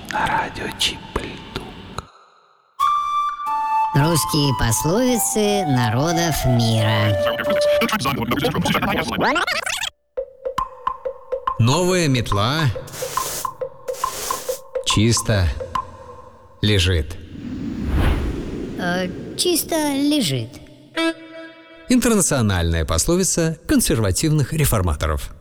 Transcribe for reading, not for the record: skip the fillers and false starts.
на радио Чип-Льдук. Русские пословицы народов мира. Новая метла чисто лежит. Чисто лежит. Интернациональная пословица консервативных реформаторов.